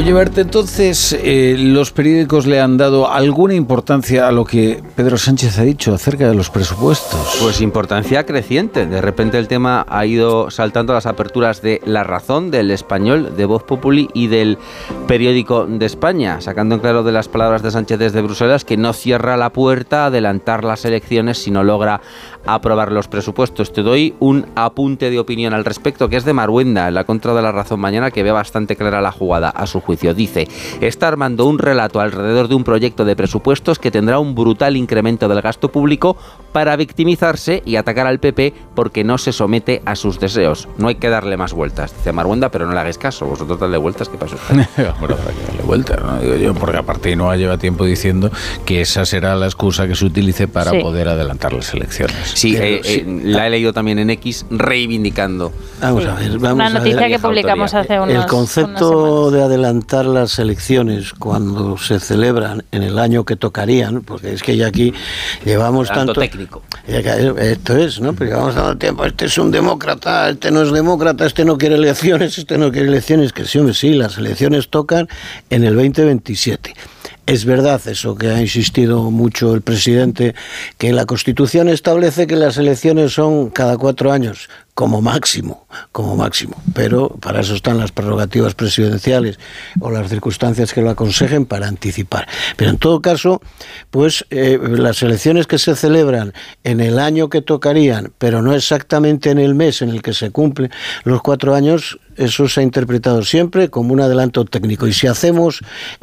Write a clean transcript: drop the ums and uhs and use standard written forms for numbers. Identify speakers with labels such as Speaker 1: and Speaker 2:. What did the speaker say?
Speaker 1: Oye, Berta, entonces, ¿los periódicos le han dado alguna importancia a lo que Pedro Sánchez ha dicho acerca de los presupuestos?
Speaker 2: Pues importancia creciente. De repente el tema ha ido saltando a las aperturas de La Razón, del Español, de Voz Populi y del Periódico de España, sacando en claro de las palabras de Sánchez desde Bruselas que no cierra la puerta a adelantar las elecciones si no logra aprobar los presupuestos. Te doy un apunte de opinión al respecto, que es de Marhuenda, en la contra de La Razón mañana, que ve bastante clara la jugada a su juicio. Dice: está armando un relato alrededor de un proyecto de presupuestos que tendrá un brutal incremento del gasto público para victimizarse y atacar al PP porque no se somete a sus deseos. No hay que darle más vueltas, dice Marhuenda, pero no le hagáis caso. Vosotros darle vueltas, ¿qué pasa?
Speaker 1: Bueno, para que darle vueltas, ¿no? Digo yo, porque aparte no lleva tiempo diciendo que esa será la excusa que se utilice para poder adelantar las elecciones.
Speaker 2: Sí, la he leído también en X reivindicando.
Speaker 3: Vamos a ver,
Speaker 4: una noticia que publicamos hace unas
Speaker 3: El concepto de adelantar las elecciones cuando se celebran en el año que tocarían, porque es que ya aquí llevamos tanto
Speaker 2: técnico.
Speaker 3: Esto es, ¿no? Porque llevamos tanto tiempo, este es un demócrata, este no es demócrata, este no quiere elecciones, que sí, las elecciones tocan en el 2027. Es verdad eso que ha insistido mucho el presidente, que la Constitución establece que las elecciones son cada 4 años, como máximo, pero para eso están las prerrogativas presidenciales o las circunstancias que lo aconsejen para anticipar. Pero en todo caso, pues las elecciones que se celebran en el año que tocarían, pero no exactamente en el mes en el que se cumplen los 4 años, eso se ha interpretado siempre como un adelanto técnico. Y si hacemos